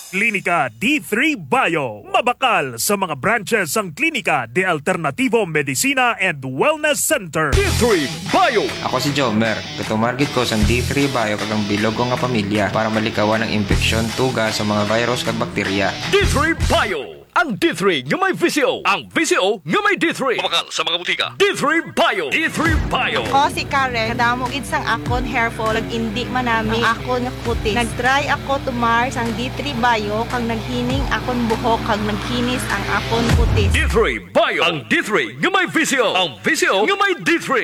Klinika D3 Bio. Mabakal sa mga branches ang Klinika de Alternativo Medicina and Wellness Center. D3 Bio. Ako si Jomer. Katumargit ko sa D3 Bio kagang bilog ko nga pamilya para malikawan ng infeksyon, tuga sa mga virus kag bakterya. D3 Bio. Ang D3 nga may VCO. Ang VCO nga may D3. Mabakal sa mga butika. D3 Bio. D3 Bio. Ako si Karen, kadamo gid sang akon hair fall, indi man nami akon nga kutis. Nagtry ako tumar sang D3 Bio kag naghining akon buhok kag nagkinis ang akon kutis. D3 Bio. Ang D3 nga may VCO. Ang VCO nga may D3.